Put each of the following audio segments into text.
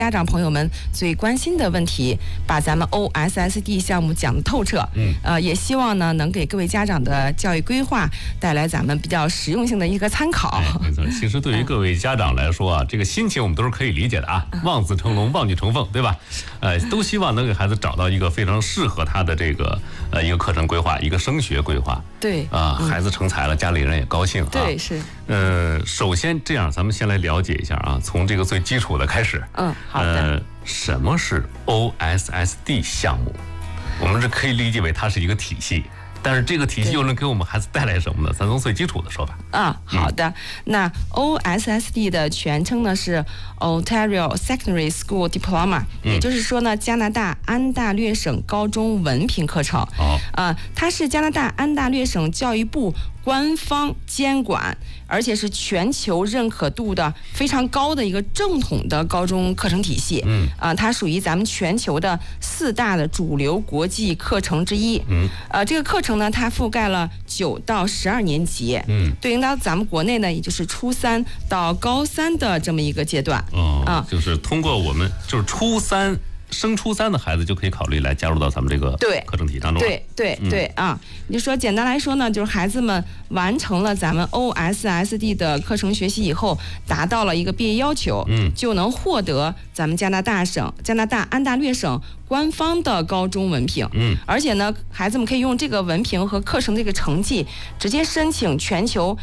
家长朋友们最关心的问题，把咱们 OSSD 项目讲得透彻。也希望呢能给各位家长的教育规划带来咱们比较实用性的一个参考。 没错，其实对于各位家长来说啊，这个心情我们都是可以理解的啊，望子成龙，望女成凤，对吧？都希望能给孩子找到一个非常适合他的这个一个课程规划，一个升学规划。 对孩子成才了，家里人也高兴啊。 对，是。 首先这样，咱们先来了解一下啊，从这个最基础的开始。 好的。 什么是 OSSD 项目？我们这可以理解为它是一个体系，但是这个体系又能给我们孩子带来什么呢？咱从最基础的说吧。 好的。那 OSSD 的全称呢是 Ontario Secondary School Diploma，也就是说呢，加拿大安大略省高中文凭课程。它是加拿大安大略省教育部官方监管，而且是全球认可度的非常高的一个正统的高中课程体系。它属于咱们全球的4大的主流国际课程之一。这个课程呢，它覆盖了9到12年级，对应到咱们国内呢，也就是初3到高3的这么一个阶段。 就是通过我们就是升初3的孩子就可以考虑来加入到咱们这个课程体当中。 对你说简单来说呢，就是孩子们完成了咱们 OSSD 的课程学习以后，达到了一个毕业要求，就能获得咱们加拿大安大略省官方的高中文凭。而且呢，孩子们可以用这个文凭和课程这个成绩，直接申请全球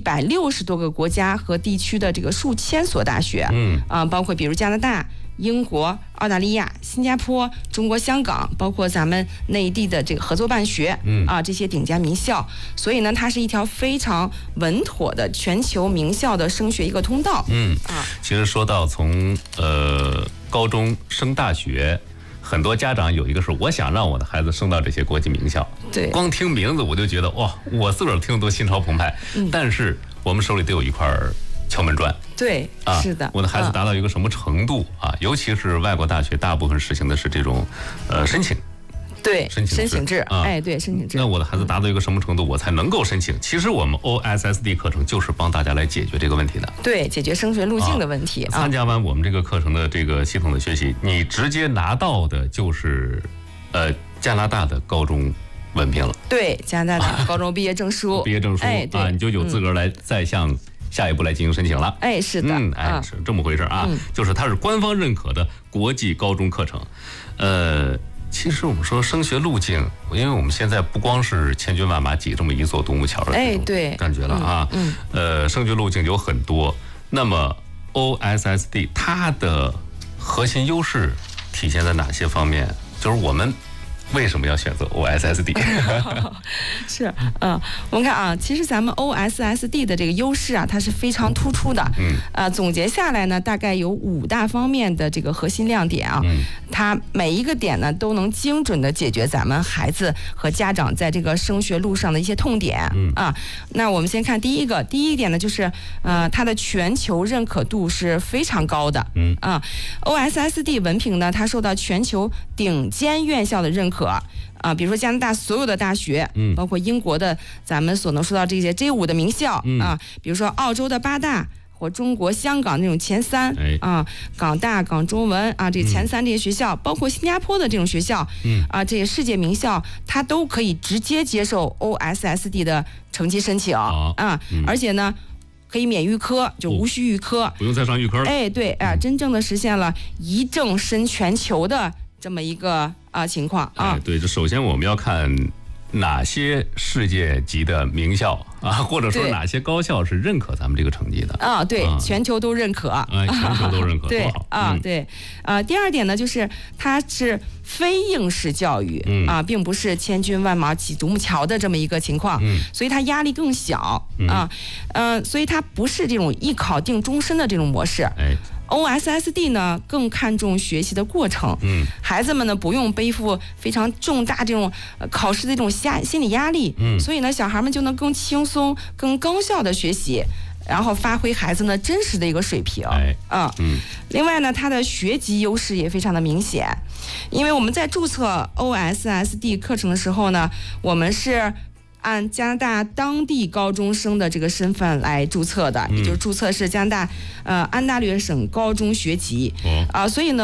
160多个国家和地区的这个数千所大学。包括比如加拿大、英国、澳大利亚、新加坡、中国香港，包括咱们内地的这个合作办学，这些顶尖名校。所以呢，它是一条非常稳妥的全球名校的升学一个通道。 其实说到从高中升大学，很多家长有一个是我想让我的孩子升到这些国际名校。 对， 光听名字我就觉得哇，我自个儿听都心潮澎湃。但是我们手里得有一块敲门砖。 对，是的。 我的孩子达到一个什么程度啊？尤其是外国大学，大部分实行的是这种申请。 对，申请制。对，申请制。 那我的孩子达到一个什么程度，我才能够申请？其实我们 OSSD 课程就是帮大家来解决这个问题的。 对，解决升学路径的问题。 参加完我们这个课程的这个系统的学习，你直接拿到的就是加拿大的高中文凭了。对， 加拿大的高中毕业证书。 毕业证书你就有资格来再向下一步来进行申请了。 是的。 是这么回事啊。就是它是官方认可的国际高中课程。其实我们说升学路径，因为我们现在不光是千军万马挤这么一座独木桥的对感觉了啊。升学路径有很多。那么 OSSD 它的核心优势体现在哪些方面？就是我们为什么要选择 OSSD？ 是，我们看啊，其实咱们 OSSD 的这个优势啊，它是非常突出的。总结下来呢，大概有5大方面的这个核心亮点啊。它每一个点呢，都能精准的解决咱们孩子和家长在这个升学路上的一些痛点。那我们先看第一点呢，就是它的全球认可度是非常高的。OSSD 文凭呢，它受到全球顶尖院校的认可。比如说加拿大所有的大学，包括英国的咱们所能说到这些 J5 的名校，比如说澳洲的8大或中国香港那种前3，港大、港中文这前3这些学校，包括新加坡的这种学校，这些世界名校，它都可以直接接受 OSSD 的成绩申请。而且呢，可以免预科，就无需预科， 不用再上预科了。 对，真正的实现了一证申全球的这么一个情况。 对，这首先我们要看哪些世界级的名校或者说哪些高校是认可咱们这个成绩的。 对，全球都认可。 全球都认可。 对对。 第二点呢，就是它是非应试教育，并不是千军万马挤独木桥的这么一个情况，所以它压力更小。所以它不是这种一考定终身的这种模式。OSSD 呢更看重学习的过程，孩子们呢不用背负非常重大这种考试的这种心理压力，所以呢小孩们就能更轻松、更高效的学习，然后发挥孩子呢真实的一个水平。另外呢，它的学籍优势也非常的明显，因为我们在注册 OSSD 课程的时候呢，我们是按加拿大当地高中生的这个身份来注册的，也就是注册是加拿大安大略省高中学籍所以呢。